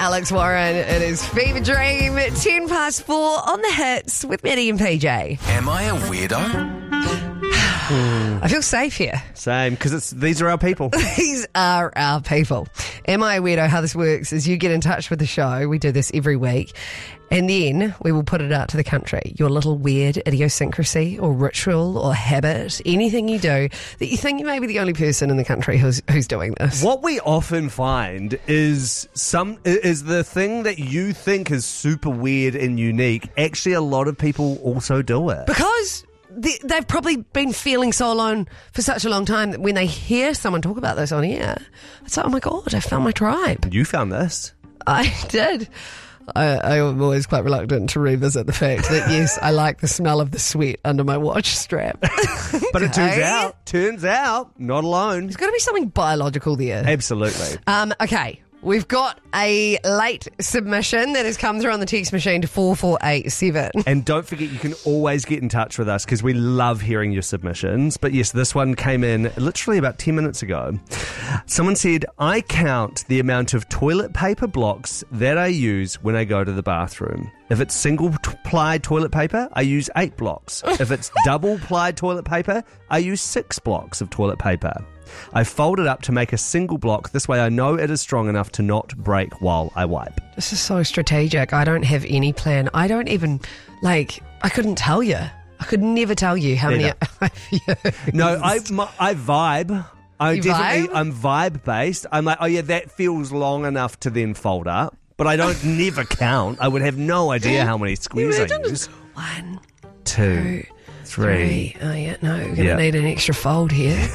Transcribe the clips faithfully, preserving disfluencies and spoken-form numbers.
Alex Warren. It is Fever Dream, ten past four on the hits with Maddie and P J. Am I a weirdo? I feel safe here. Same, because it's these are our people. These are our people. Am I a weirdo? How this works is you get in touch with the show. We do this every week. And then we will put it out to the country. Your little weird idiosyncrasy or ritual or habit, anything you do that you think you may be the only person in the country who's who's doing this. What we often find is some is the thing that you think is super weird and unique. Actually, a lot of people also do it. Because they, they've probably been feeling so alone for such a long time that when they hear someone talk about this on air, it's like, oh my God, I found my tribe. You found this. I did. I, I'm always quite reluctant to revisit the fact that, yes, I like the smell of the sweat under my watch strap. But it turns out, turns out, not alone. There's got to be something biological there. Absolutely. Um, okay, we've got a late submission that has come through on the text machine to four four eight seven. And don't forget, you can always get in touch with us because we love hearing your submissions. But yes, this one came in literally about ten minutes ago. Someone said, I count the amount of toilet paper blocks that I use when I go to the bathroom. If it's single-ply toilet paper, I use eight blocks. If it's double-ply toilet paper, I use six blocks of toilet paper. I fold it up to make a single block. This way I know it is strong enough to not break while I wipe. This is so strategic. I don't have any plan. I don't even, like, I couldn't tell you. I could never tell you how many I've used. No, I, my, I vibe. I You definitely, vibe? I'm vibe-based. I'm like, oh yeah, that feels long enough to then fold up. But I don't never count. I would have no idea how many squares I Imagine use. One, Two, two, three. three. Oh, yeah, no, we're going to Yeah. need an extra fold here.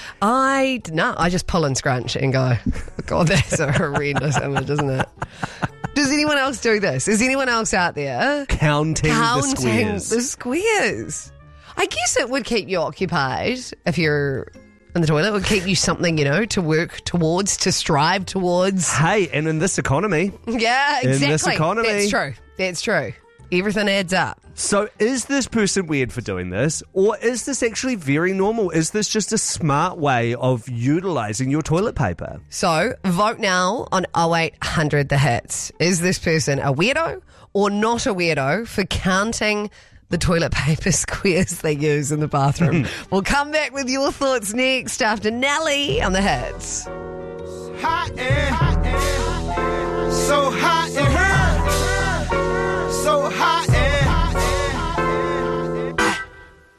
I, no, I just pull and scrunch and go, God, that's a horrendous image, isn't it? Does anyone else do this? Is anyone else out there Counting, counting the squares. the squares? I guess it would keep you occupied if you're in the toilet. It would keep you something, you know, to work towards, to strive towards. Hey, and in this economy. Yeah, In exactly. this economy. That's true. That's true. Everything adds up. So is this person weird for doing this? Or is this actually very normal? Is this just a smart way of utilising your toilet paper? So vote now on oh eight hundred the hits. Is this person a weirdo or not a weirdo for counting the toilet paper squares they use in the bathroom? We'll come back with your thoughts next after Nelly on the hits. Hot air, hot air, so hot.